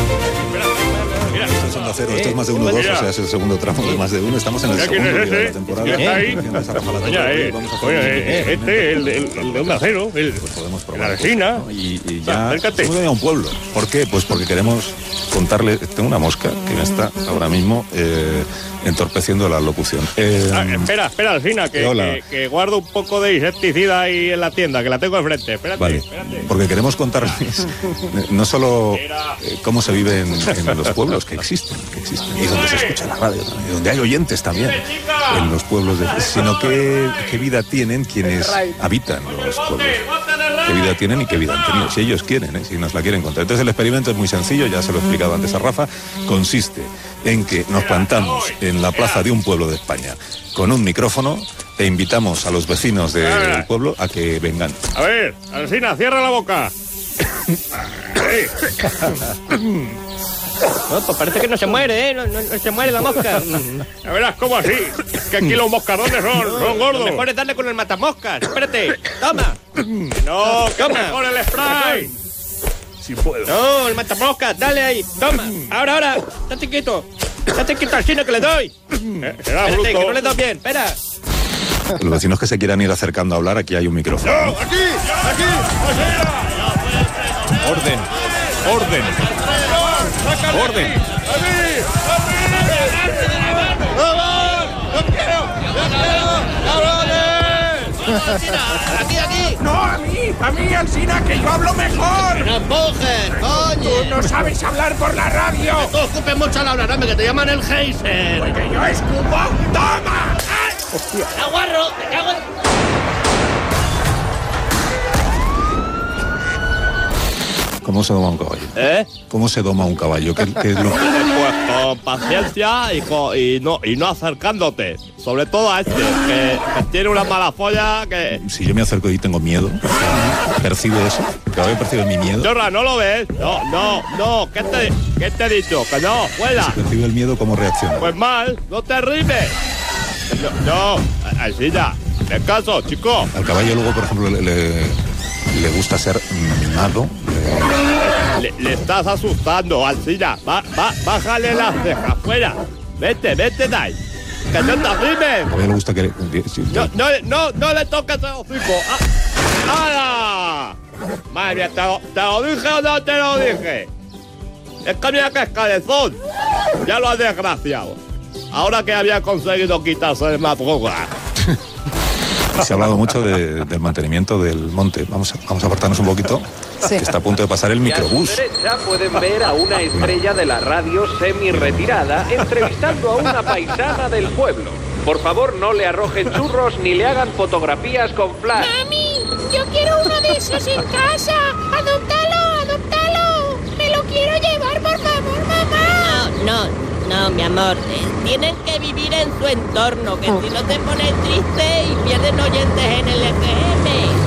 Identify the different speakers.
Speaker 1: Esto es Onda Cero, esto es Más de Uno 2, o sea, es el segundo tramo de Más de Uno. Estamos en el segundo día de la temporada.
Speaker 2: ¿Quién está ahí? El de Onda Cero, el la vecina.
Speaker 1: Y ya hemos venido a un pueblo. ¿Por qué? Pues porque queremos contarle. Tengo una mosca que me está ahora mismo entorpeciendo la locución.
Speaker 2: Espera, Alcina, que guardo un poco de insecticida ahí en la tienda, que la tengo enfrente. Espérate,
Speaker 1: vale, porque queremos contarles no solo cómo se vive en los pueblos que existen, y donde se escucha la radio, y donde hay oyentes también en los pueblos, sino qué vida tienen quienes habitan los pueblos. Qué vida tienen y qué vida han tenido, si ellos quieren, si nos la quieren contar. Entonces el experimento es muy sencillo, ya se lo he explicado antes a Rafa, consiste en que nos plantamos en la plaza de un pueblo de España con un micrófono e invitamos a los vecinos del pueblo a que vengan.
Speaker 2: A ver, Alcina, cierra la boca.
Speaker 3: No, pues parece que no se muere, No se muere la mosca.
Speaker 2: A verás, ¿cómo así? Que aquí los moscarrones son gordos.
Speaker 3: Lo mejor es darle con el matamoscas. Espérate, toma.
Speaker 2: No,
Speaker 3: toma.
Speaker 2: Mejor el spray. Si puedo.
Speaker 3: No, el matamoscas, dale ahí. Toma. Ahora. Estate quieto, Alcina, que le doy.
Speaker 2: Será bruto.
Speaker 3: Que no le doy bien, espera.
Speaker 1: Los vecinos que se quieran ir acercando a hablar, aquí hay un micrófono.
Speaker 2: ¡No! ¡Aquí!
Speaker 1: ¡Orden! ¡Orden! ¡Orden!
Speaker 3: ¡Aquí!
Speaker 4: ¡No, a mí, Alsina, que yo hablo mejor!
Speaker 3: ¡No empujes, coño!
Speaker 4: ¡Tú no sabes hablar por la radio!
Speaker 3: ¡No te ocupes mucho al hablar, que te llaman el geyser!
Speaker 4: ¡Porque yo escupo! ¡Toma!
Speaker 3: ¡Hostia! ¡Aguarro! ¡Me cago en...
Speaker 1: ¿Cómo se doma un caballo? ¿Cómo se doma un caballo? ¿Qué es lo...
Speaker 2: Pues con paciencia y no acercándote. Sobre todo a que tiene una mala folla que...
Speaker 1: Si yo me acerco y tengo miedo, ¿percibe eso? ¿El caballo percibe mi miedo?
Speaker 2: Chorra, ¿no lo ves? No. ¿Qué te he dicho? Que no, fuera.
Speaker 1: Si percibe el miedo, ¿cómo reacciona?
Speaker 2: Pues mal, no te rimes. No, así ya. ¿Qué caso, chico?
Speaker 1: Al caballo luego, por ejemplo, le gusta ser mimado.
Speaker 2: Le estás asustando, Alcina. Bájale las cejas, fuera. Vete de ahí. Que no te rimes.
Speaker 1: Al caballo le gusta que...
Speaker 2: No le toques el hocico. ¡Hala! Madre mía, ¿te lo dije o no te lo dije? Es que mira que es cabezón. Ya lo has desgraciado. Ahora que había conseguido quitarse de madruga.
Speaker 1: Se ha hablado mucho del mantenimiento del monte. Vamos a apartarnos un poquito, que está a punto de pasar el microbús.
Speaker 5: A su derecha pueden ver a una estrella de la radio semi-retirada entrevistando a una paisana del pueblo. Por favor, no le arrojen churros ni le hagan fotografías con flash.
Speaker 6: ¡Mami! ¡Yo quiero uno de esos en casa! ¡Adóptalo! ¡Me lo quiero llevar, por favor, mamá!
Speaker 7: No, mi amor, tienen que vivir en su entorno, que si no te pones triste y pierden oyentes en el FM.